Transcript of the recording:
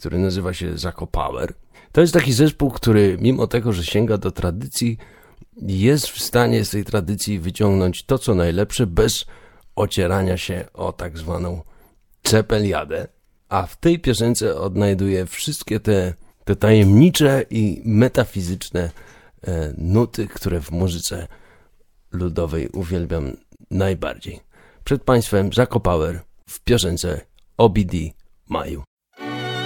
który nazywa się Zako Power. To jest taki zespół, który mimo tego, że sięga do tradycji, jest w stanie z tej tradycji wyciągnąć to, co najlepsze, bez ocierania się o tak zwaną cepeliadę. A w tej piosence odnajduję wszystkie te tajemnicze i metafizyczne nuty, które w muzyce ludowej uwielbiam najbardziej. Przed Państwem Zako Power w piosence OBD Maju.